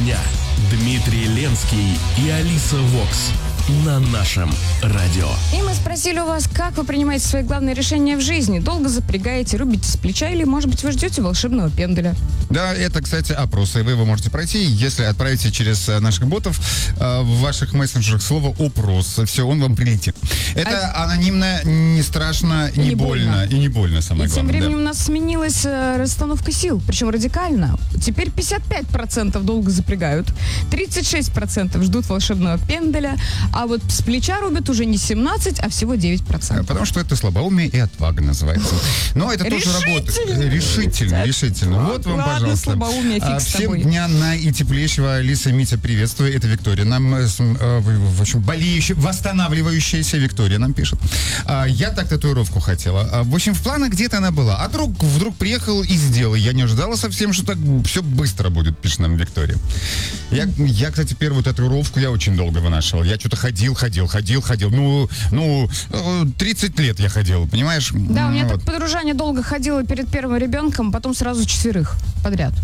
дня. Дмитрий Ленский и Алиса Вокс на нашем радио. И мы спросили у вас, как вы принимаете свои главные решения в жизни? Долго запрягаете, рубите с плеча или, может быть, вы ждете волшебного пенделя? Да, это, кстати, опрос, и вы его можете пройти, если отправите через наших ботов в ваших мессенджерах слово «опрос». Все, он вам прилетит. Это анонимно, не страшно, не больно. И не больно, самое главное. Тем временем у нас сменилась расстановка сил, причем радикально. Теперь 55% долго запрягают, 36% ждут волшебного пенделя, а вот с плеча рубят уже не 17, а всего 9%. Потому что это слабоумие и отвага называется. Но это тоже работает. Решительно. Вот вам, пожалуйста. Всем дня на и теплейшего. Алиса, Митя, приветствую. Это Виктория. Нам, в общем, болеющая, восстанавливающаяся Виктория нам пишет. Я так татуировку хотела. В общем, в планах где-то она была. А вдруг приехал и сделал. Я не ожидала совсем, что так все быстро будет, пишет нам Виктория. Я, кстати, первую татуировку я очень долго вынашивал. Я что-то ходил. 30 лет я ходил, понимаешь? Да, у меня так подружание долго ходила перед первым ребенком, потом сразу 4 подряд.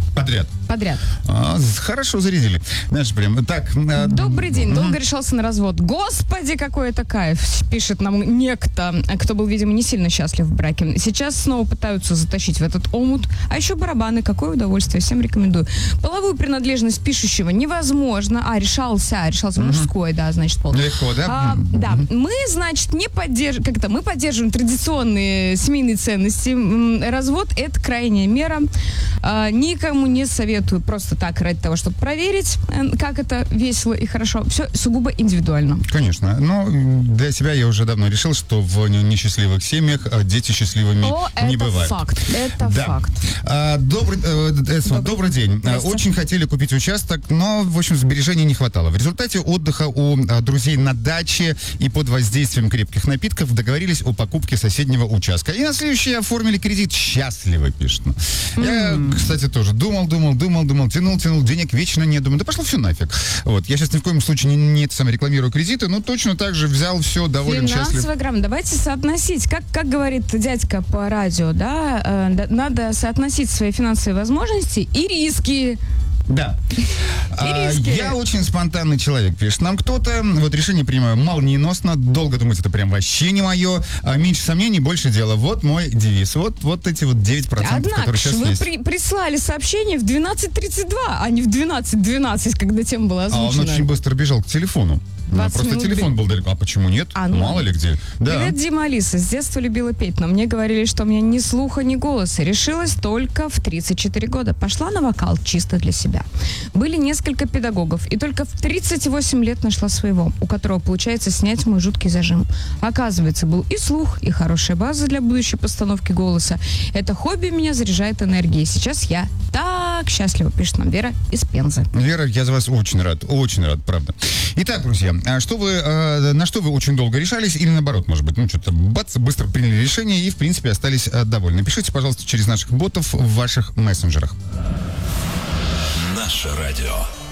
Хорошо зарядили. Знаешь, прям так. Добрый день. Долго решался на развод. Господи, какой это кайф, пишет нам некто, кто был, видимо, не сильно счастлив в браке. Сейчас снова пытаются затащить в этот омут. А еще барабаны. Какое удовольствие. Всем рекомендую. Половую принадлежность пишущего невозможно. Решался мужской, да, значит, пол. Легко, да? Да. Мы, значит, мы поддерживаем традиционные семейные ценности. Развод – это крайняя мера. Никому не советую просто так, ради того, чтобы проверить, как это весело и хорошо. Все сугубо индивидуально. Конечно. Но для себя я уже давно решил, что в несчастливых семьях дети счастливыми не бывают. Это факт. Добрый день. Очень хотели купить участок, но, в общем, сбережений не хватало. В результате отдыха у друзей на даче и под воздействием крепких напитков договорились о покупке соседнего участка. И на следующий оформили кредит. Счастливо, пишет. Я, кстати, тоже думал, тянул, денег вечно не думаю. Да пошло все нафиг. Вот. Я сейчас ни в коем случае не рекламирую кредиты, но точно так же взял все, доволен, счастлив. Финансовая грамота. Давайте соотносить. Как говорит дядька по радио, да, надо соотносить свои финансовые возможности и риски. Да. Я очень спонтанный человек, пишет нам кто-то. Вот решение принимаю молниеносно. Долго думать, это прям вообще не мое. Меньше сомнений, больше дела. Вот мой девиз. Вот эти вот 9%, Однако, которые сейчас есть. Вы прислали сообщение в 12:32, а не в 12:12, когда тема была озвучена. Он очень быстро бежал к телефону. Просто телефон был далеко. А почему нет? Мало ли где. Да. Привет, Дима, Алиса. С детства любила петь, но мне говорили, что у меня ни слуха, ни голоса. Решилась только в 34 года. Пошла на вокал чисто для себя. Были несколько педагогов, и только в 38 лет нашла своего, у которого получается снять мой жуткий зажим. Оказывается, был и слух, и хорошая база для будущей постановки голоса. Это хобби меня заряжает энергией. Сейчас я так счастлива, пишет нам Вера из Пензы. Вера, я за вас очень рад, правда. Итак, друзья, на что вы очень долго решались, или наоборот, может быть, что-то быстро приняли решение и, в принципе, остались довольны. Пишите, пожалуйста, через наших ботов в ваших мессенджерах. Наше радио.